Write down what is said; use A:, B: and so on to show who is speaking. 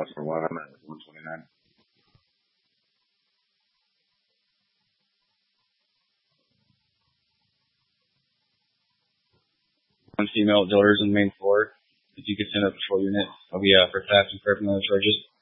A: for one. I'm at 129. One female dealers on the main floor. If you could send up patrol units, I'll be for theft and criminal charges.